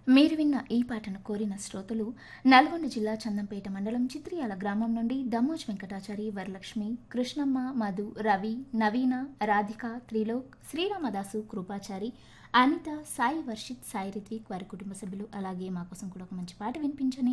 మీరు విన్న ఈ పాటను కోరిన శ్రోతలు నల్గొండ జిల్లా చందంపేట మండలం చిత్రియాల గ్రామం నుండి దమోజ్ వెంకటాచారి, వరలక్ష్మి, కృష్ణమ్మ, మధు, రవి, నవీన, రాధిక, త్రిలోక్, శ్రీరామదాసు, కృపాచారి, అనిత, సాయి వర్షిత్, సాయి రిత్విక్, వారి కుటుంబ సభ్యులు అలాగే మా కోసం కూడా ఒక మంచి పాట వినిపించని